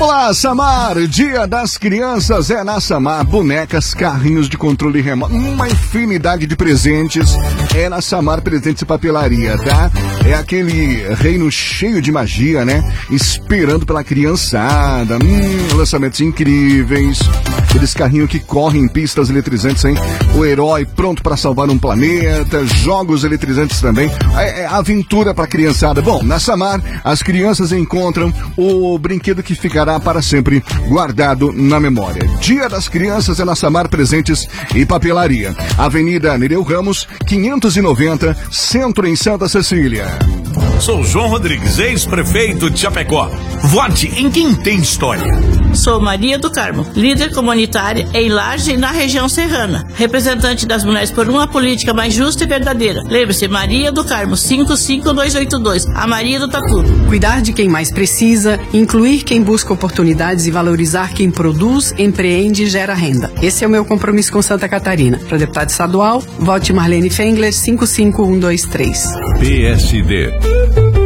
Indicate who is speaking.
Speaker 1: Vamos lá, Samar, Dia das Crianças é na Samar, bonecas, carrinhos de controle remoto, uma infinidade de presentes é na Samar Presentes e Papelaria, tá? É aquele reino cheio de magia, né? Esperando pela criançada, lançamentos incríveis, aqueles carrinhos que correm em pistas eletrizantes, hein? O herói pronto para salvar um planeta, jogos eletrizantes também, aventura pra criançada. Bom, na Samar, as crianças encontram o brinquedo que ficará para sempre guardado na memória. Dia das Crianças é na Samar Presentes e Papelaria. Avenida Nereu Ramos, 590, Centro em Santa Cecília.
Speaker 2: Sou João Rodrigues, ex-prefeito de Chapecó. Vote em quem tem história.
Speaker 3: Sou Maria do Carmo, líder comunitária em Laje e na região serrana. Representante das mulheres por uma política mais justa e verdadeira. Lembre-se, Maria do Carmo, 55282, a Maria do Tatu.
Speaker 4: Cuidar de quem mais precisa, incluir quem busca oportunidades e valorizar quem produz, empreende e gera renda. Esse é o meu compromisso com Santa Catarina. Para deputado estadual, vote Marlene Fengler, 55123.
Speaker 5: PSD.